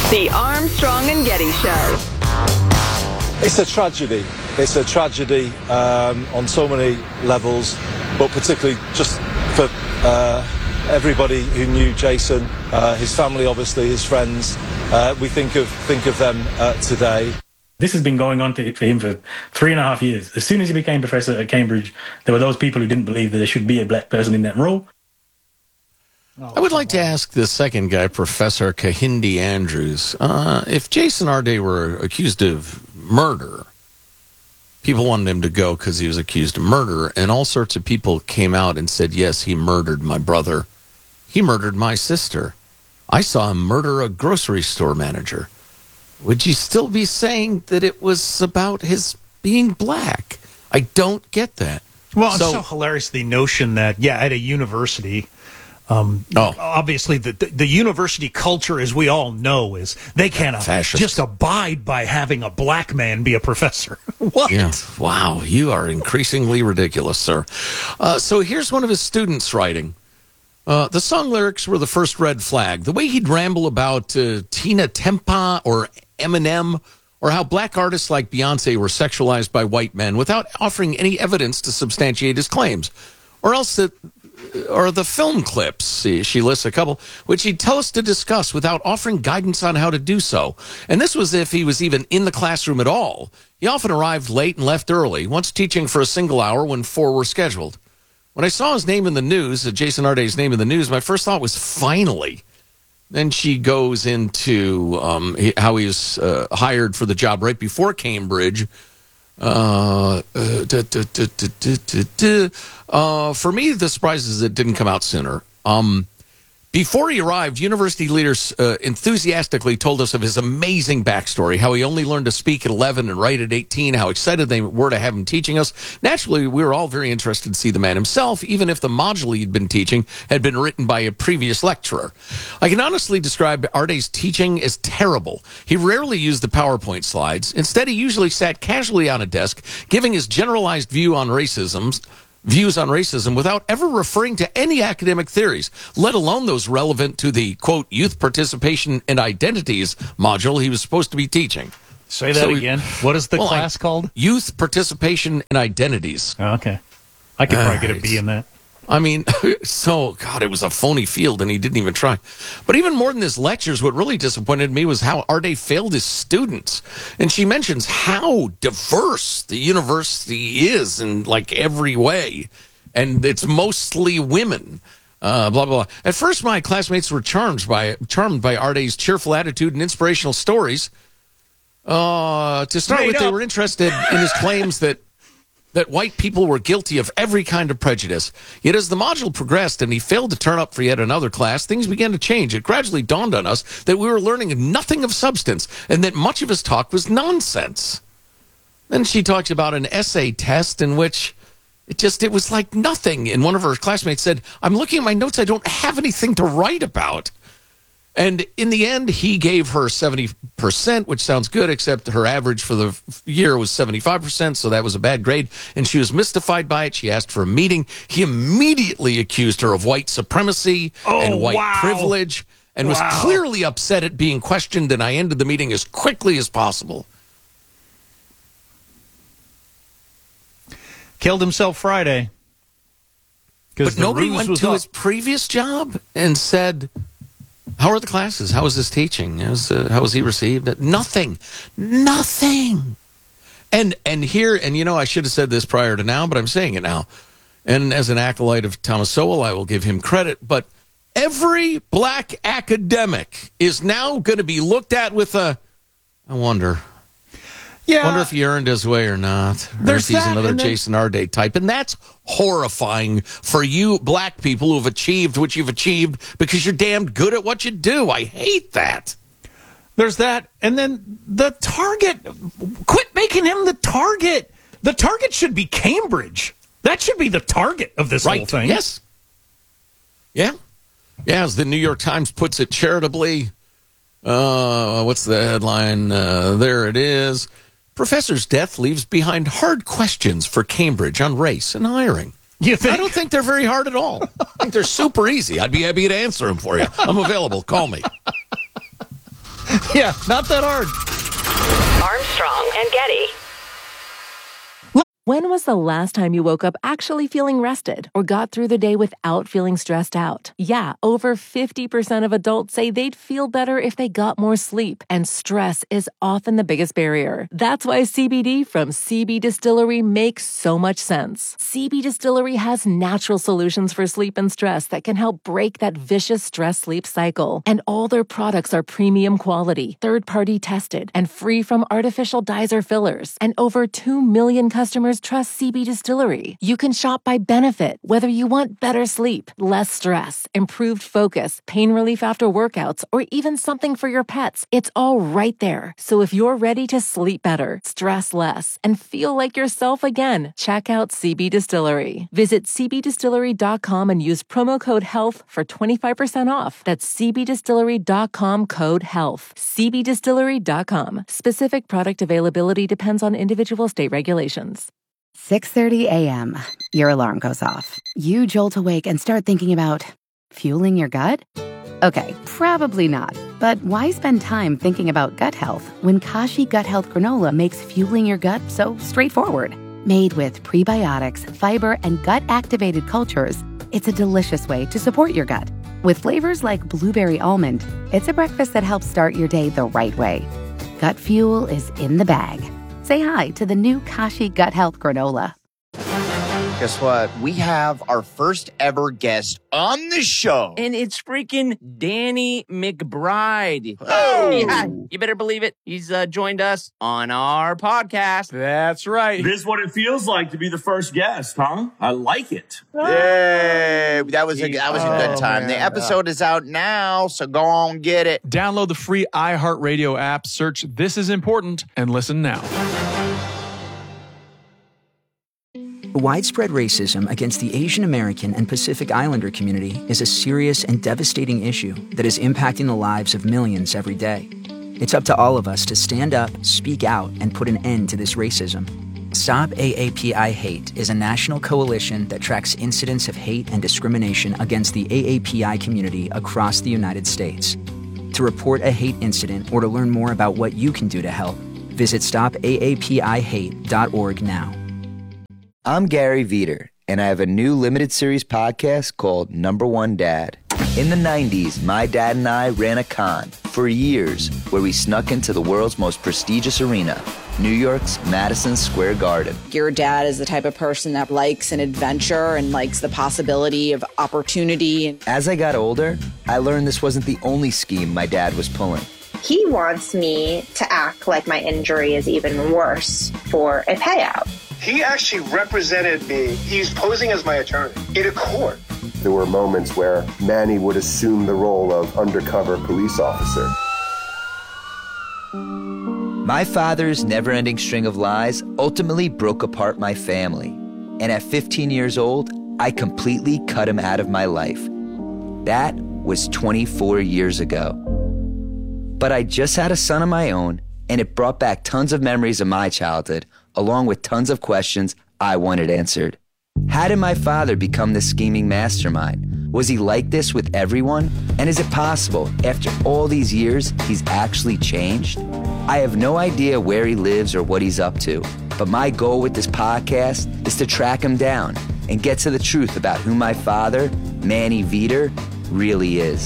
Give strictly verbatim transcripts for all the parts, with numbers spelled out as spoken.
The Armstrong and Getty Show. It's a tragedy. It's a tragedy um, on so many levels, but particularly just for uh, everybody who knew Jason, uh, his family, obviously, his friends. Uh, we think of think of them uh, today. This has been going on to, for him for three and a half years. As soon as he became professor at Cambridge, there were those people who didn't believe that there should be a black person in that role. I would like to ask the second guy, Professor Kahindi Andrews, uh, if Jason Arday were accused of murder, people wanted him to go because he was accused of murder, and all sorts of people came out and said, yes, he murdered my brother. He murdered my sister. I saw him murder a grocery store manager. Would you still be saying that it was about his being black? I don't get that. Well, so, it's so hilarious, the notion that, yeah, at a university, um, oh. obviously the, the the university culture, as we all know, is they can't Fascist. just abide by having a black man be a professor. What? Yeah. Wow, you are increasingly ridiculous, sir. Uh, so here's one of his students writing. Uh, the song lyrics were the first red flag. The way he'd ramble about uh, Tina Tempa or Eminem, or how black artists like Beyonce were sexualized by white men without offering any evidence to substantiate his claims. Or else that, or the film clips, she, she lists a couple, which he'd tell us to discuss without offering guidance on how to do so. And this was if he was even in the classroom at all. He often arrived late and left early, once teaching for a single hour when four were scheduled. When I saw his name in the news, uh, Jason Arday's name in the news, my first thought was, finally. Then she goes into um, he, how he was uh, hired for the job right before Cambridge. Uh, uh, duh, duh, duh, duh, duh, duh, duh. Uh, for me, the surprise is it didn't come out sooner. Um, Before he arrived, university leaders uh, enthusiastically told us of his amazing backstory, how he only learned to speak at eleven and write at eighteen, how excited they were to have him teaching us. Naturally, we were all very interested to see the man himself, even if the module he'd been teaching had been written by a previous lecturer. I can honestly describe Arday's teaching as terrible. He rarely used the PowerPoint slides. Instead, he usually sat casually on a desk, giving his generalized view on racism, views on racism without ever referring to any academic theories, let alone those relevant to the, quote, youth participation and identities module he was supposed to be teaching. Say that so again. What is the well, class I, called? Youth participation and identities. Oh, okay. I could probably uh, get a B in that. I mean, so, God, it was a phony field, and he didn't even try. But even more than his lectures, what really disappointed me was how Arday failed his students. And she mentions how diverse the university is in, like, every way. And it's mostly women, uh, blah, blah, blah. At first, my classmates were charmed by charmed by Arday's cheerful attitude and inspirational stories. Uh, to start Made with, up. they were interested in his claims that that white people were guilty of every kind of prejudice. Yet as the module progressed and he failed to turn up for yet another class, things began to change. It gradually dawned on us that we were learning nothing of substance and that much of his talk was nonsense. Then she talked about an essay test in which it just, it was like nothing. And one of her classmates said, I'm looking at my notes, I don't have anything to write about. And in the end, he gave her seventy percent, which sounds good, except her average for the year was seventy-five percent, so that was a bad grade. And she was mystified by it. She asked for a meeting. He immediately accused her of white supremacy oh, and white wow. privilege and wow. was clearly upset at being questioned, and I ended the meeting as quickly as possible. Killed himself Friday. But nobody ruse went was to up. his previous job and said, how are the classes? How was his teaching? How's, uh, how was he received? Nothing. Nothing. And and here, and you know, I should have said this prior to now, but I'm saying it now. And as an acolyte of Thomas Sowell, I will give him credit. But every black academic is now going to be looked at with a, I wonder. Yeah. wonder if he earned his way or not. Or There's if he's that, another and then- Jason Arday type. And that's horrifying for you black people who have achieved what you've achieved because you're damned good at what you do. I hate that. There's that. And then the target. Quit making him the target. The target should be Cambridge. That should be the target of this Right. whole thing. Yes. Yeah. Yeah, as the New York Times puts it charitably, uh, what's the headline? Uh, there it is. Professor's death leaves behind hard questions for Cambridge on race and hiring. You think? I don't think they're very hard at all. I think they're super easy. I'd be happy to answer them for you. I'm available. Call me. Yeah, not that hard. Armstrong and Getty. When was the last time you woke up actually feeling rested or got through the day without feeling stressed out? Yeah, over fifty percent of adults say they'd feel better if they got more sleep, and stress is often the biggest barrier. That's why C B D from C B Distillery makes so much sense. C B Distillery has natural solutions for sleep and stress that can help break that vicious stress-sleep cycle. And all their products are premium quality, third-party tested, and free from artificial dyes or fillers. And over two million customers trust C B Distillery. You can shop by benefit, whether you want better sleep, less stress, improved focus, pain relief after workouts, or even something for your pets. It's all right there. So if you're ready to sleep better, stress less, and feel like yourself again, check out C B Distillery. Visit c b distillery dot com and use promo code HEALTH for twenty-five percent off. That's c b distillery dot com code HEALTH. c b distillery dot com. Specific product availability depends on individual state regulations. six thirty a.m. Your alarm goes off. You jolt awake and start thinking about fueling your gut? Okay, probably not. But why spend time thinking about gut health when Kashi Gut Health Granola makes fueling your gut so straightforward? Made with prebiotics, fiber, and gut-activated cultures, it's a delicious way to support your gut. With flavors like blueberry almond, it's a breakfast that helps start your day the right way. Gut fuel is in the bag. Say hi to the new Kashi Gut Health Granola. Guess what? We have our first ever guest on the show. And it's freaking Danny McBride. Oh! Yeah, you better believe it. He's uh, joined us on our podcast. That's right. This is what it feels like to be the first guest, huh? I like it. Yay! That was a, that was a good time. Oh, the man. episode is out now, so go on, get it. Download the free iHeartRadio app, search This Is Important, and listen now. Widespread racism against the Asian American and Pacific Islander community is a serious and devastating issue that is impacting the lives of millions every day. It's up to all of us to stand up, speak out, and put an end to this racism. Stop A A P I Hate is a national coalition that tracks incidents of hate and discrimination against the A A P I community across the United States. To report a hate incident or to learn more about what you can do to help, visit stop a a p i hate dot org now. I'm Gary Veter, and I have a new limited series podcast called Number One Dad. In the nineties, my dad and I ran a con for years where we snuck into the world's most prestigious arena, New York's Madison Square Garden. Your dad is the type of person that likes an adventure and likes the possibility of opportunity. As I got older, I learned this wasn't the only scheme my dad was pulling. He wants me to act like my injury is even worse for a payout. He actually represented me. He's posing as my attorney in a court. There were moments where Manny would assume the role of undercover police officer. My father's never-ending string of lies ultimately broke apart my family. And at fifteen years old, I completely cut him out of my life. That was twenty-four years ago. But I just had a son of my own, and it brought back tons of memories of my childhood, along with tons of questions I wanted answered. How did my father become this scheming mastermind? Was he like this with everyone? And is it possible, after all these years, he's actually changed? I have no idea where he lives or what he's up to, but my goal with this podcast is to track him down and get to the truth about who my father, Manny Veter, really is.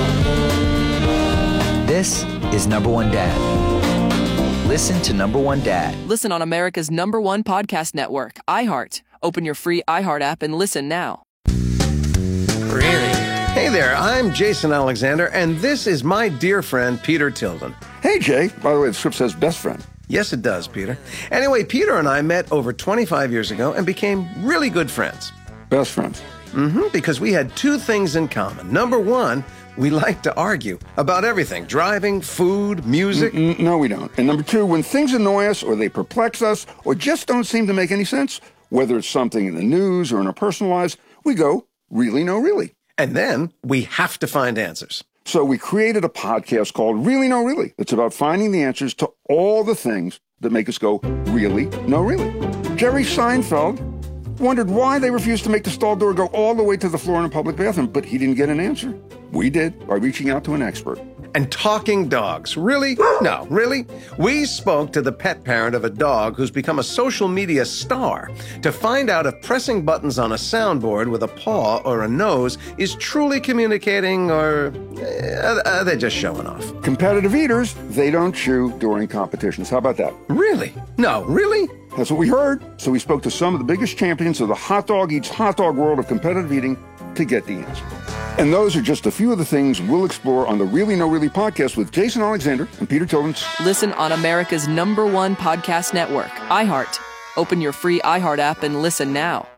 This is Number One Dad. Listen to Number One Dad. Listen on America's number one podcast network, iHeart. Open your free iHeart app and listen now. Really? Hey there, I'm Jason Alexander, and this is my dear friend, Peter Tilden. Hey, Jay. By the way, the script says best friend. Yes, it does, Peter. Anyway, Peter and I met over twenty-five years ago and became really good friends. Best friends? Mm-hmm, because we had two things in common. Number one, we like to argue about everything. Driving, food, music. Mm-mm, no, we don't. And number two, when things annoy us or they perplex us or just don't seem to make any sense, whether it's something in the news or in our personal lives, we go, really, no, really. And then we have to find answers. So we created a podcast called Really, No, Really. It's about finding the answers to all the things that make us go, really, no, really. Jerry Seinfeld wondered why they refused to make the stall door go all the way to the floor in a public bathroom, but he didn't get an answer. We did, by reaching out to an expert. And talking dogs. Really? No, really? We spoke to the pet parent of a dog who's become a social media star to find out if pressing buttons on a soundboard with a paw or a nose is truly communicating, or uh, are they just showing off? Competitive eaters, they don't chew during competitions. How about that? Really? No, really? That's what we heard. So we spoke to some of the biggest champions of the hot dog eats hot dog world of competitive eating to get the answer. And those are just a few of the things we'll explore on the Really No Really podcast with Jason Alexander and Peter Tillins. Listen on America's number one podcast network, iHeart. Open your free iHeart app and listen now.